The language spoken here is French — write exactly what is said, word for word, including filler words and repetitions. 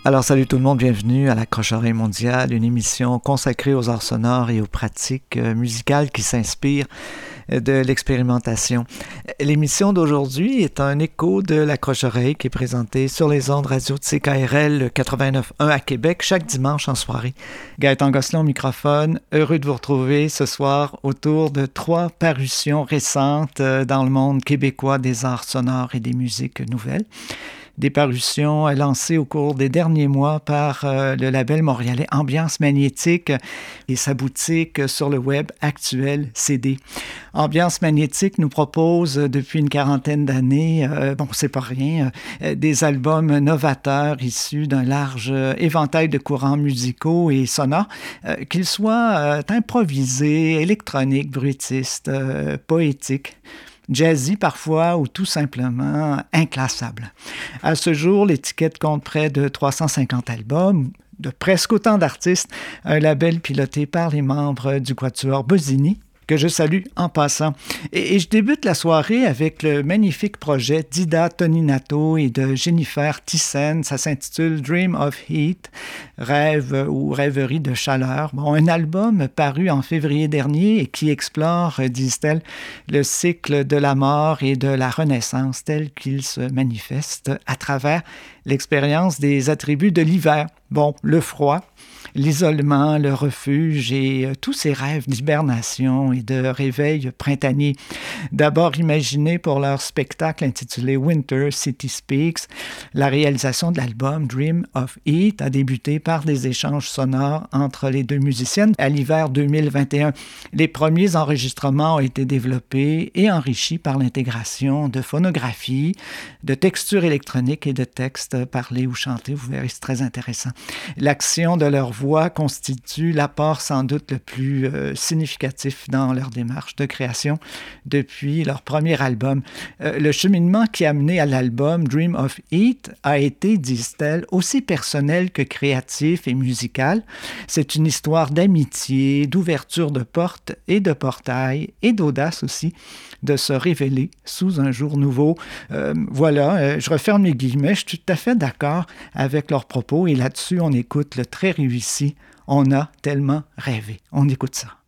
Alors, salut tout le monde, bienvenue à la Croche-Oreille mondiale, une émission consacrée aux arts sonores et aux pratiques euh, musicales qui s'inspirent de l'expérimentation. L'émission d'aujourd'hui est un écho de la Croche-Oreille qui est présentée sur les ondes radio de C K R L quatre-vingt-neuf point un à Québec chaque dimanche en soirée. Gaëtan Gosselin au microphone, heureux de vous retrouver ce soir autour de trois parutions récentes dans le monde québécois des arts sonores et des musiques nouvelles. Des parutions lancées au cours des derniers mois par euh, le label montréalais Ambiance Magnétique et sa boutique sur le web Actuel C D. Ambiance Magnétique nous propose depuis une quarantaine d'années, euh, bon, c'est pas rien, euh, des albums novateurs issus d'un large éventail de courants musicaux et sonores, euh, qu'ils soient euh, improvisés, électroniques, bruitistes, euh, poétiques, jazzy parfois ou tout simplement inclassable. À ce jour, l'étiquette compte près de trois cent cinquante albums, de presque autant d'artistes, un label piloté par les membres du Quatuor Bozzini, que je salue en passant. Et, et je débute la soirée avec le magnifique projet d'Ida Toninato et de Jennifer Thyssen. Ça s'intitule Dream of Heat, rêve ou rêverie de chaleur. Bon, un album paru en février dernier et qui explore, disent-elles, le cycle de la mort et de la renaissance tel qu'il se manifeste à travers l'expérience des attributs de l'hiver. Bon, le froid, l'isolement, le refuge et euh, tous ces rêves d'hibernation et de réveil printanier. D'abord imaginés pour leur spectacle intitulé Winter City Speaks, la réalisation de l'album Dream of Heat a débuté par des échanges sonores entre les deux musiciennes à l'hiver deux mille vingt et un. Les premiers enregistrements ont été développés et enrichis par l'intégration de phonographies, de textures électroniques et de textes parlés ou chantés. Vous verrez, c'est très intéressant. L'action de leur voix constitue l'apport sans doute le plus euh, significatif dans leur démarche de création depuis leur premier album. Euh, le cheminement qui a mené à l'album Dream of Heat a été, disent-elles, aussi personnel que créatif et musical. C'est une histoire d'amitié, d'ouverture de portes et de portails et d'audace aussi de se révéler sous un jour nouveau. Euh, voilà, euh, je referme les guillemets, je suis tout à fait d'accord avec leurs propos et là-dessus, on écoute le très réussi « On a tellement rêvé ». On écoute ça.